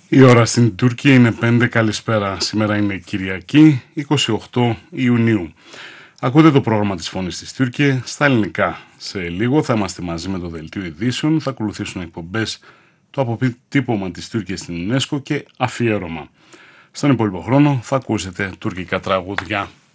Η ώρα στην Τουρκία είναι 5. Καλησπέρα. Σήμερα είναι Κυριακή, 28 Ιουνίου. Ακούτε το πρόγραμμα της Φωνής της Τουρκία στα ελληνικά. Σε λίγο θα είμαστε μαζί με το Δελτίο Ειδήσεων, θα ακολουθήσουν εκπομπές, το αποτύπωμα της Τουρκία στην UNESCO και αφιέρωμα. Στον υπόλοιπο χρόνο θα ακούσετε τουρκικά τραγούδια.